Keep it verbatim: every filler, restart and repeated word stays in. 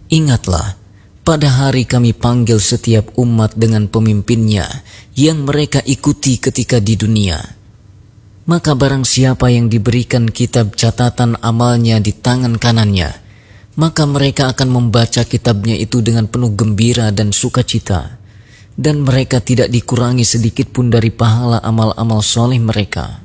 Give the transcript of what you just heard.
Ingatlah, pada hari kami panggil setiap umat dengan pemimpinnya yang mereka ikuti ketika di dunia. Maka barang siapa yang diberikan kitab catatan amalnya di tangan kanannya, maka mereka akan membaca kitabnya itu dengan penuh gembira dan sukacita, dan mereka tidak dikurangi sedikit pun dari pahala amal-amal soleh mereka.